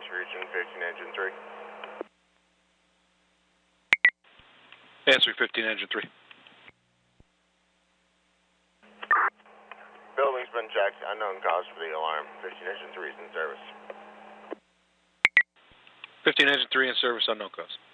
region, 15 engine 3. Answer 15 engine 3. Building's been checked. Unknown cause for the alarm. 15 engine 3 is in service. 15 engine 3 in service, unknown cause.